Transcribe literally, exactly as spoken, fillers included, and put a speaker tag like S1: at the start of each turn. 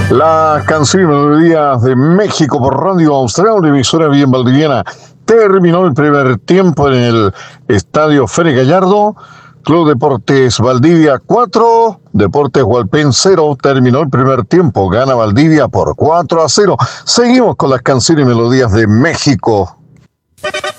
S1: La canción y melodías de México por Radio Austral, emisora bien valdiviana. Terminó el primer tiempo en el Estadio Félix Gallardo. Club Deportes Valdivia cuatro, Deportes Hualpén cero. Terminó el primer tiempo. Gana Valdivia por cuatro a cero. Seguimos con las canciones y melodías de México.